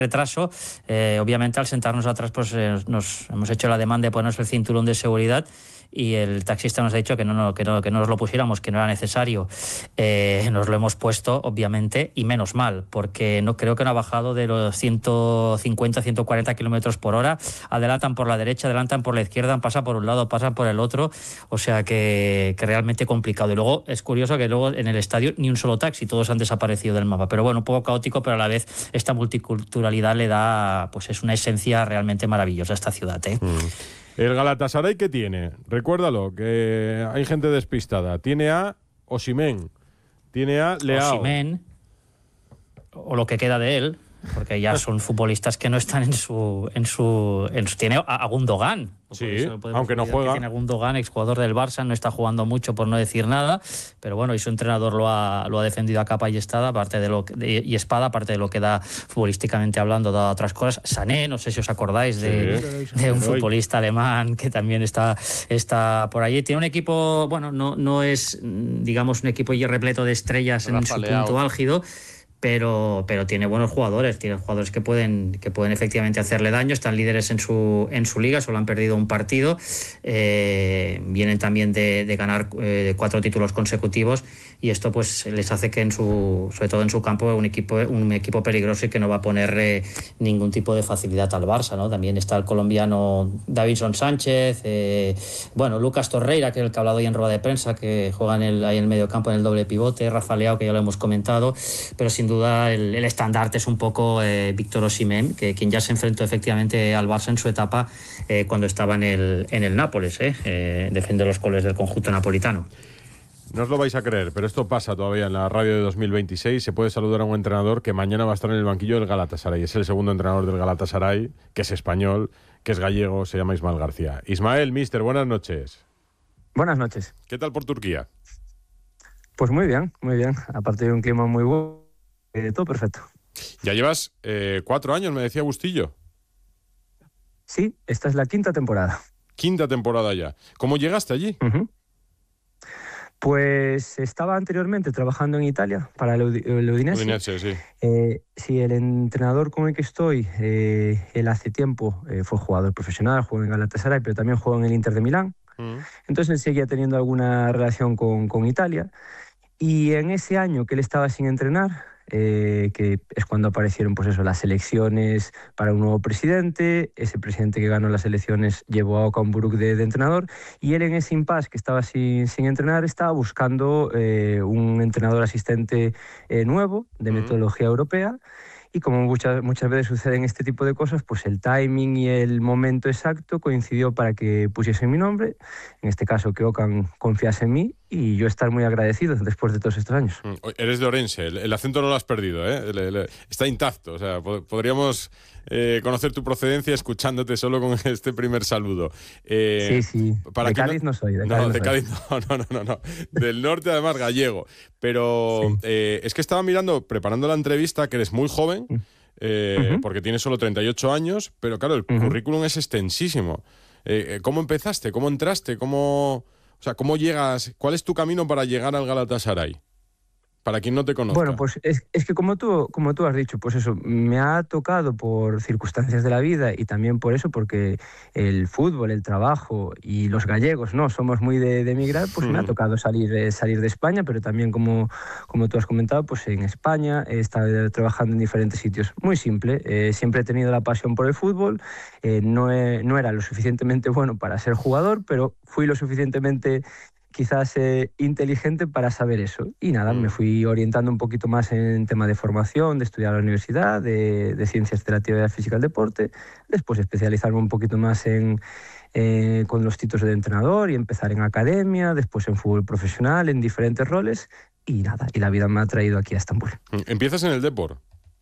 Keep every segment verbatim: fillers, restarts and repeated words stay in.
retraso, eh, obviamente al sentarnos atrás pues eh, nos hemos hecho la demanda de ponernos el cinturón de seguridad y el taxista nos ha dicho que no, no, que no, que no nos lo pusiéramos, que no era necesario. Eh, nos lo hemos puesto, obviamente, y menos mal, porque no creo que no ha bajado de los ciento cincuenta, ciento cuarenta kilómetros por hora. Adelantan por la derecha, adelantan por la izquierda, pasan por un lado, pasan por el otro, o sea que, que realmente complicado. Y luego es curioso que luego en el estadio ni un solo taxi, todos han desaparecido del mapa. Pero bueno, un poco caótico, pero a la vez esta multiculturalidad le da, pues es una esencia realmente maravillosa a esta ciudad, ¿eh? Mm. ¿El Galatasaray qué tiene? Recuérdalo, que hay gente despistada. Tiene a Osimhen, tiene a Leao. Osimhen, o lo que queda de él, porque ya son futbolistas que no están en su... en su, en su tiene a, a Gundogan. Sí, aunque no juega. Tiene a Gundogan, exjugador del Barça, no está jugando mucho por no decir nada, pero bueno, y su entrenador lo ha, lo ha defendido a capa y espada, aparte de lo que, de, y espada, aparte de lo que da futbolísticamente hablando, da otras cosas. Sané, no sé si os acordáis de, sí, de un futbolista alemán que también está, está por allí. Tiene un equipo, bueno, no, no es, digamos, un equipo ya repleto de estrellas en su punto álgido, pero pero tiene buenos jugadores, tiene jugadores que pueden que pueden efectivamente hacerle daño. Están líderes en su en su liga, solo han perdido un partido, eh, vienen también de, de ganar eh, cuatro títulos consecutivos, y esto pues les hace que en su sobre todo en su campo un equipo un equipo peligroso y que no va a poner eh, ningún tipo de facilidad al Barça, ¿no? También está el colombiano Davinson Sánchez, eh, bueno, Lucas Torreira, que es el que ha hablado hoy en rueda de prensa, que juega en el ahí en el medio campo en el doble pivote, Rafa Leao, que ya lo hemos comentado, pero sin duda el, el estandarte es un poco eh, Víctor Osimhen, que quien ya se enfrentó efectivamente al Barça en su etapa eh, cuando estaba en el, en el Nápoles, eh, eh, defiende los goles del conjunto napolitano. No os lo vais a creer, pero esto pasa todavía en la radio de dos mil veintiséis. Se puede saludar a un entrenador que mañana va a estar en el banquillo del Galatasaray. Es el segundo entrenador del Galatasaray, que es español, que es gallego, se llama Ismael García. Ismael, mister, buenas noches. Buenas noches. ¿Qué tal por Turquía? Pues muy bien, muy bien. Aparte de un clima muy bueno, eh, todo perfecto. Ya llevas eh, cuatro años, me decía Bustillo. Sí, esta es la quinta temporada. Quinta temporada ya. ¿Cómo llegaste allí? Uh-huh. Pues estaba anteriormente trabajando en Italia para el, Udi- el Udinese. Udinese, sí. Eh, sí, el entrenador con el que estoy, eh, él hace tiempo eh, fue jugador profesional, jugó en Galatasaray, pero también jugó en el Inter de Milán. Uh-huh. Entonces él seguía teniendo alguna relación con, con Italia. Y en ese año que él estaba sin entrenar, eh, que es cuando aparecieron pues eso, las elecciones para un nuevo presidente, ese presidente que ganó las elecciones llevó a Okan Buruk de, de entrenador, y él en ese impasse que estaba sin, sin entrenar estaba buscando eh, un entrenador asistente eh, nuevo, de metodología europea. Y como muchas, muchas veces suceden este tipo de cosas, pues el timing y el momento exacto coincidió para que pusiese mi nombre, en este caso que Okan confiase en mí, y yo estar muy agradecido después de todos estos años. Eres de Orense, el, el acento no lo has perdido, ¿eh? El, el, está intacto, o sea, pod- podríamos eh, conocer tu procedencia escuchándote solo con este primer saludo. Eh, sí, sí, para de que Cádiz no, no soy. De no, Cádiz no, de Cádiz no, no, no, no, no. Del norte además gallego. Pero sí. eh, es que estaba mirando, preparando la entrevista, que eres muy joven, eh, uh-huh. porque tienes solo treinta y ocho años, pero claro, el uh-huh. currículum es extensísimo. Eh, ¿Cómo empezaste? ¿Cómo entraste? ¿Cómo...? O sea, ¿cómo llegas? ¿Cuál es tu camino para llegar al Galatasaray? Para quien no te conozca. Bueno, pues es, es que como tú, como tú has dicho, pues eso, me ha tocado por circunstancias de la vida y también por eso, porque el fútbol, el trabajo y los gallegos, ¿no? Somos muy de, de emigrar, pues mm. me ha tocado salir, eh, salir de España, pero también como, como tú has comentado, pues en España he estado trabajando en diferentes sitios. Muy simple, eh, siempre he tenido la pasión por el fútbol, eh, no, he, no era lo suficientemente bueno para ser jugador, pero fui lo suficientemente... quizás eh, inteligente para saber eso. Y nada, mm. me fui orientando un poquito más en tema de formación, de estudiar a la universidad, de, de ciencias de la actividad física del deporte, después especializarme un poquito más en, eh, con los títulos de entrenador y empezar en academia, después en fútbol profesional, en diferentes roles, y nada, y la vida me ha traído aquí a Estambul. ¿Empiezas en el Depor?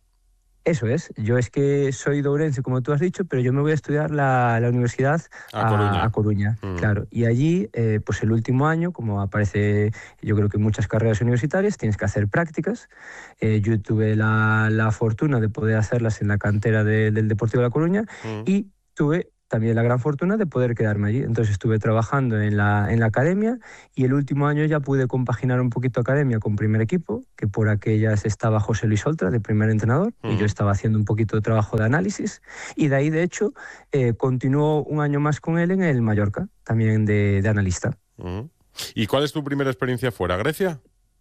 Eso es, yo es que soy de Ourense, como tú has dicho, pero yo me voy a estudiar la, la universidad a, a Coruña, a Coruña mm. claro. Y allí, eh, pues el último año, como aparece, yo creo que en muchas carreras universitarias, tienes que hacer prácticas. Eh, yo tuve la, la fortuna de poder hacerlas en la cantera de, del Deportivo de La Coruña mm. y tuve también la gran fortuna de poder quedarme allí. Entonces estuve trabajando en la, en la academia y el último año ya pude compaginar un poquito academia con primer equipo, que por aquellas estaba José Luis Oltra de primer entrenador, uh-huh. y yo estaba haciendo un poquito de trabajo de análisis, y de ahí de hecho eh, continuó un año más con él en el Mallorca, también de, de analista. Uh-huh. ¿Y cuál es tu primera experiencia fuera? ¿Grecia?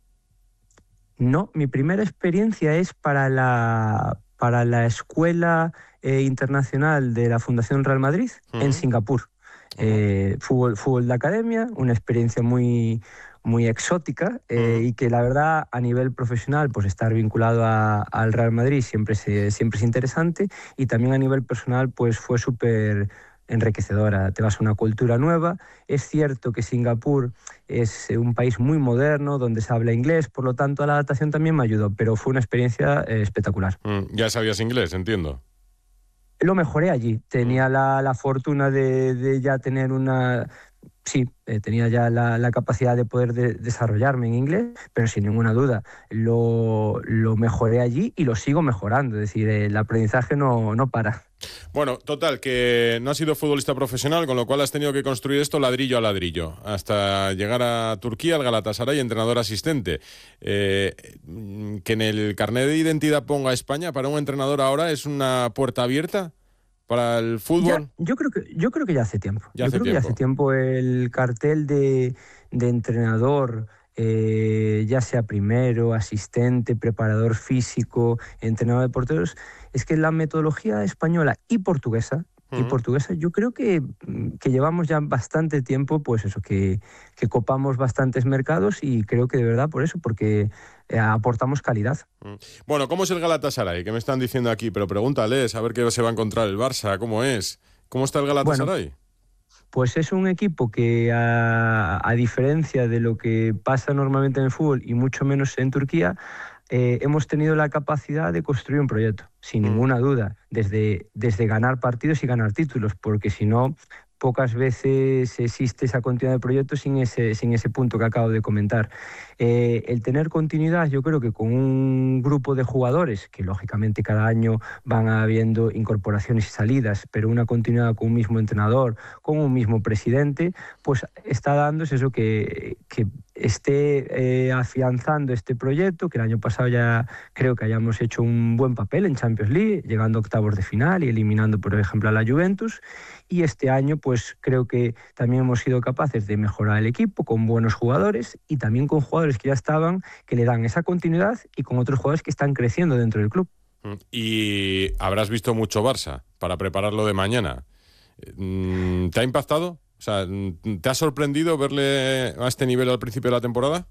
No, mi primera experiencia es para la, para la Escuela eh, Internacional de la Fundación Real Madrid, uh-huh. en Singapur. Uh-huh. Eh, fútbol, fútbol de academia, una experiencia muy, muy exótica eh, uh-huh. y que la verdad a nivel profesional pues estar vinculado a, al Real Madrid siempre, se, siempre es interesante, y también a nivel personal pues fue súper enriquecedora. Te vas a una cultura nueva. Es cierto que Singapur es un país muy moderno donde se habla inglés, por lo tanto la adaptación también me ayudó, pero fue una experiencia eh, espectacular. Mm, ya sabías inglés, entiendo. Lo mejoré allí. Tenía mm. la, la fortuna de, de ya tener una... Sí, eh, tenía ya la, la capacidad de poder de, desarrollarme en inglés, pero sin ninguna duda lo, lo mejoré allí y lo sigo mejorando. Es decir, el aprendizaje no, no para. Bueno, total, que no has sido futbolista profesional, con lo cual has tenido que construir esto ladrillo a ladrillo, hasta llegar a Turquía, al Galatasaray, entrenador asistente. Eh, que en el carnet de identidad ponga España, para un entrenador ahora, ¿es una puerta abierta para el fútbol? Ya, yo, creo que, yo creo que ya hace tiempo. Ya yo hace creo tiempo. que ya hace tiempo el cartel de, de entrenador, eh, ya sea primero, asistente, preparador físico, entrenador de porteros, es que la metodología española y portuguesa, uh-huh. y portuguesa yo creo que, que llevamos ya bastante tiempo, pues eso, que, que copamos bastantes mercados, y creo que de verdad por eso, porque eh, aportamos calidad. Bueno, ¿cómo es el Galatasaray? Que me están diciendo aquí, pero pregúntales, a ver qué se va a encontrar el Barça, ¿cómo es? ¿Cómo está el Galatasaray? Bueno, pues es un equipo que, a, a diferencia de lo que pasa normalmente en el fútbol, y mucho menos en Turquía, eh, hemos tenido la capacidad de construir un proyecto, sin mm. ninguna duda, desde, desde ganar partidos y ganar títulos, porque si no, pocas veces existe esa continuidad de proyectos sin ese, sin ese punto que acabo de comentar. Eh, el tener continuidad, yo creo que con un grupo de jugadores, que lógicamente cada año van habiendo incorporaciones y salidas, pero una continuidad con un mismo entrenador, con un mismo presidente, pues está dándose eso, que, que esté eh, afianzando este proyecto, que el año pasado ya creo que hayamos hecho un buen papel en Champions League, llegando a octavos de final y eliminando, por ejemplo, a la Juventus. Y este año pues creo que también hemos sido capaces de mejorar el equipo con buenos jugadores, y también con jugadores que ya estaban, que le dan esa continuidad, y con otros jugadores que están creciendo dentro del club. Y habrás visto mucho Barça para prepararlo de mañana. ¿Te ha impactado? O sea, ¿te ha sorprendido verle a este nivel al principio de la temporada?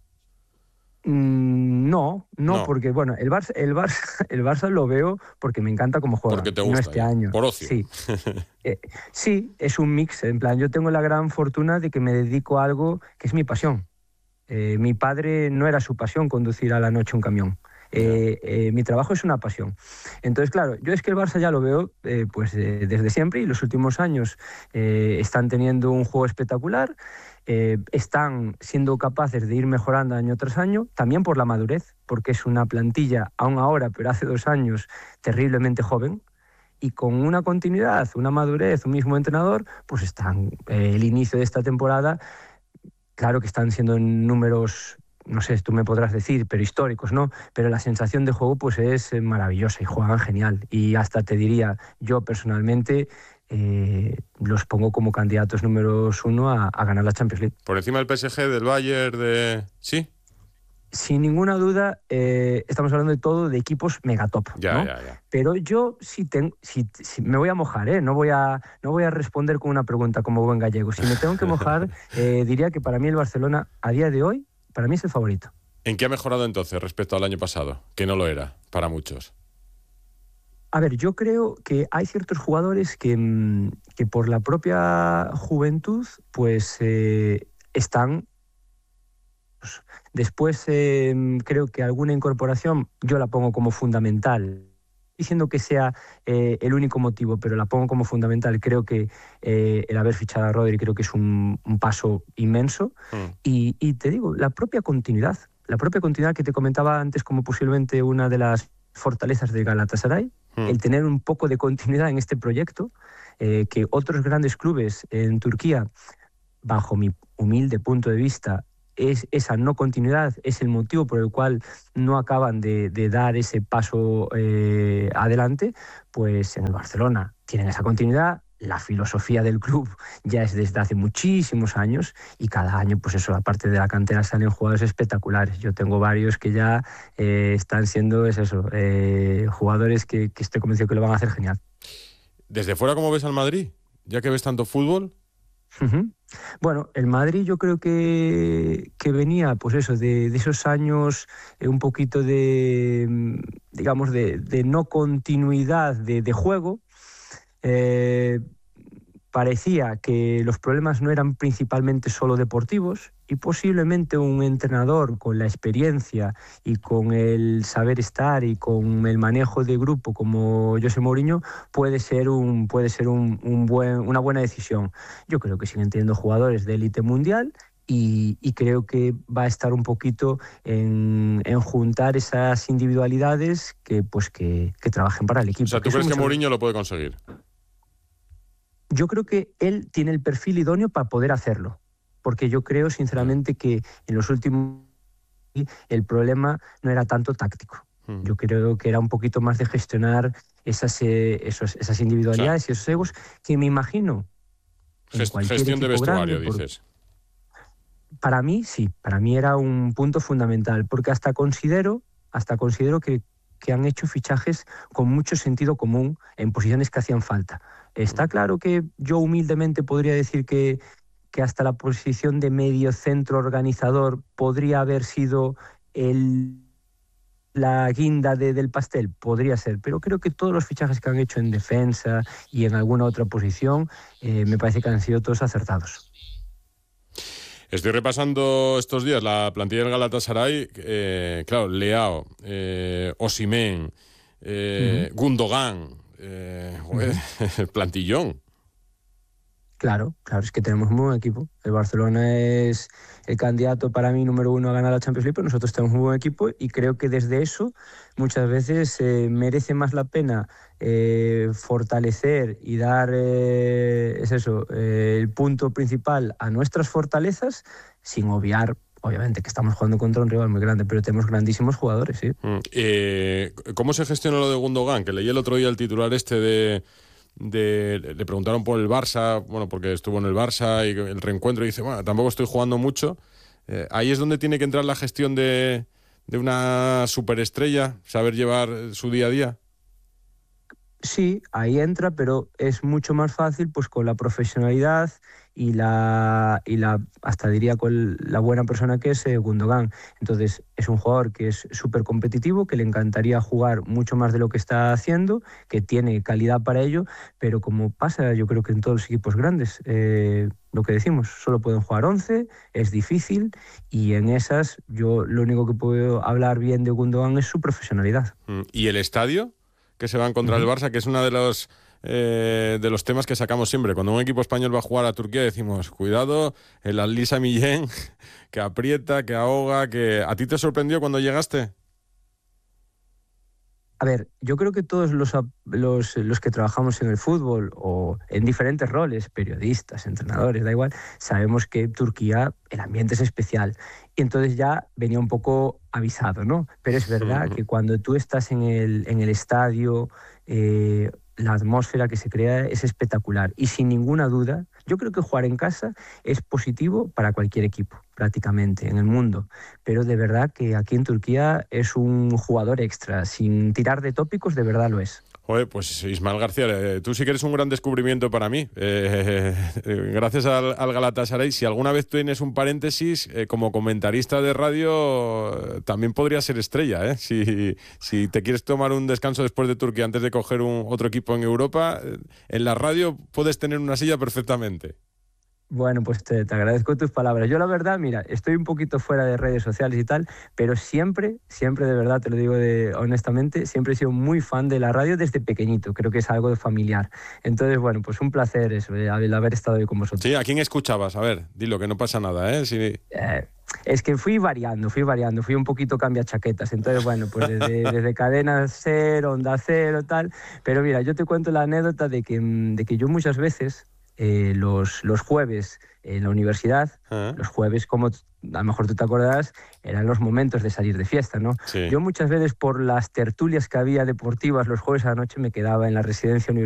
Mm, no, no, no, porque bueno, el Barça, el, Barça, el Barça lo veo porque me encanta cómo juega. Porque te gusta, no este año. Por ocio. Sí. eh, sí, es un mix. En plan, yo tengo la gran fortuna de que me dedico a algo que es mi pasión. Eh, mi padre no era su pasión conducir a la noche un camión. Eh, eh, mi trabajo es una pasión. Entonces, claro, yo es que el Barça ya lo veo eh, pues eh, desde siempre, y los últimos años eh, están teniendo un juego espectacular, eh, están siendo capaces de ir mejorando año tras año, también por la madurez, porque es una plantilla, aún ahora, pero hace dos años, terriblemente joven, y con una continuidad, una madurez, un mismo entrenador, pues están, eh, el inicio de esta temporada, claro que están siendo números, no sé, tú me podrás decir, pero históricos, ¿no? Pero la sensación de juego pues es maravillosa y juegan genial. Y hasta te diría, yo personalmente eh, los pongo como candidatos números uno a, a ganar la Champions League. ¿Por encima del P S G, del Bayern, de...? ¿Sí? Sin ninguna duda, eh, estamos hablando de todo de equipos megatop, ya, ¿no? ya, ya. Pero yo sí tengo, sí, sí, me voy a mojar, ¿eh? No voy a, no voy a responder con una pregunta como buen gallego. Si me tengo que mojar, eh, diría que para mí el Barcelona, a día de hoy, para mí es el favorito. ¿En qué ha mejorado entonces respecto al año pasado? Que no lo era, para muchos. A ver, yo creo que hay ciertos jugadores que, que por la propia juventud, pues eh, están... Pues, después eh, creo que alguna incorporación yo la pongo como fundamental, diciendo que sea eh, el único motivo, pero la pongo como fundamental. Creo que eh, el haber fichado a Rodri creo que es un, un paso inmenso. Mm. Y, y te digo, la propia continuidad, la propia continuidad que te comentaba antes como posiblemente una de las fortalezas de Galatasaray, mm. el tener un poco de continuidad en este proyecto, eh, que otros grandes clubes en Turquía, bajo mi humilde punto de vista, es esa no continuidad, es el motivo por el cual no acaban de, de dar ese paso eh, adelante, pues en el Barcelona tienen esa continuidad. La filosofía del club ya es desde hace muchísimos años y cada año, pues eso, aparte de la cantera salen jugadores espectaculares. Yo tengo varios que ya eh, están siendo, es eso, eh, jugadores que, que estoy convencido que lo van a hacer genial. Desde fuera, ¿cómo ves al Madrid? Ya que ves tanto fútbol. Uh-huh. Bueno, el Madrid yo creo que, que venía, pues eso, de, de esos años eh, un poquito de, digamos, de, de no continuidad de, de juego. Eh, parecía que los problemas no eran principalmente solo deportivos y posiblemente un entrenador con la experiencia y con el saber estar y con el manejo de grupo como José Mourinho puede ser, un, puede ser un, un buen, una buena decisión. Yo creo que siguen teniendo jugadores de élite mundial y, y creo que va a estar un poquito en, en juntar esas individualidades que, pues que, que trabajen para el equipo. O sea, ¿tú crees que Mourinho lo puede conseguir? Yo creo que él tiene el perfil idóneo para poder hacerlo, porque yo creo sinceramente que en los últimos el problema no era tanto táctico. Mm. Yo creo que era un poquito más de gestionar esas, eh, esos, esas individualidades, o sea, y esos egos que me imagino. Gest, gestión de vestuario, grande, dices. Para mí, sí, para mí era un punto fundamental, porque hasta considero, hasta considero que, que han hecho fichajes con mucho sentido común en posiciones que hacían falta. Está claro que yo humildemente podría decir que, que hasta la posición de medio centro organizador podría haber sido el, la guinda de, del pastel, podría ser, pero creo que todos los fichajes que han hecho en defensa y en alguna otra posición eh, me parece que han sido todos acertados. Estoy repasando estos días la plantilla del Galatasaray, eh, claro, Leao, eh, Osimhen, eh, uh-huh. Gundogan... Eh, joder, el plantillón. Claro, claro, es que tenemos un buen equipo. El Barcelona es el candidato para mí número uno a ganar la Champions League, pero nosotros tenemos un buen equipo y creo que desde eso muchas veces eh, merece más la pena eh, fortalecer y dar eh, es eso, eh, el punto principal a nuestras fortalezas sin obviar. Obviamente que estamos jugando contra un rival muy grande, pero tenemos grandísimos jugadores, sí. Mm, eh, ¿Cómo se gestiona lo de Gundogan? Que leí el otro día el titular este de, de... Le preguntaron por el Barça, bueno, porque estuvo en el Barça y el reencuentro, y dice, bueno, tampoco estoy jugando mucho. Eh, ahí es donde tiene que entrar la gestión de, de una superestrella, saber llevar su día a día. Sí, ahí entra, pero es mucho más fácil pues con la profesionalidad y la, y la hasta diría con la buena persona que es eh, Gundogan. Entonces es un jugador que es súper competitivo, que le encantaría jugar mucho más de lo que está haciendo, que tiene calidad para ello, pero como pasa yo creo que en todos los equipos grandes, eh, lo que decimos, solo pueden jugar once, es difícil y en esas yo lo único que puedo hablar bien de Gundogan es su profesionalidad. ¿Y el estadio? Que se va a encontrar uh-huh. el Barça, que es uno de los eh, de los temas que sacamos siempre. Cuando un equipo español va a jugar a Turquía decimos, cuidado, el Al Lisa Millén, que aprieta, que ahoga, que... ¿A ti te sorprendió cuando llegaste? A ver, yo creo que todos los, los, los que trabajamos en el fútbol o en diferentes roles, periodistas, entrenadores, da igual, sabemos que Turquía, el ambiente es especial. Y entonces ya venía un poco avisado, ¿no? Pero es verdad que cuando tú estás en el, en el estadio, eh, la atmósfera que se crea es espectacular. Y sin ninguna duda, yo creo que jugar en casa es positivo para cualquier equipo, prácticamente, en el mundo. Pero de verdad que aquí en Turquía es un jugador extra. Sin tirar de tópicos, de verdad lo es. Joder, pues Ismael García, eh, tú sí que eres un gran descubrimiento para mí. Eh, eh, gracias al, al Galatasaray. Si alguna vez tienes un paréntesis, eh, como comentarista de radio, eh, también podría ser estrella. ¿eh? Si, si te quieres tomar un descanso después de Turquía antes de coger un, otro equipo en Europa, eh, en la radio puedes tener una silla perfectamente. Bueno, pues te, te agradezco tus palabras. Yo la verdad, mira, estoy un poquito fuera de redes sociales y tal, pero siempre, siempre de verdad, te lo digo de, honestamente, siempre he sido muy fan de la radio desde pequeñito. Creo que es algo de familiar. Entonces, bueno, pues un placer eso, el haber estado hoy con vosotros. Sí, ¿a quién escuchabas? A ver, dilo, que no pasa nada, ¿eh? Sí. eh Es que fui variando, fui variando, fui un poquito cambia chaquetas. Entonces, bueno, pues desde, desde Cadena Cero, Onda Cero, tal. Pero mira, yo te cuento la anécdota de que, de que yo muchas veces, eh, los, los jueves en la universidad, ¿eh? Los jueves, como a lo mejor tú te acordarás, eran los momentos de salir de fiesta, ¿no? Sí. Yo muchas veces por las tertulias que había deportivas los jueves a la noche me quedaba en la residencia universitaria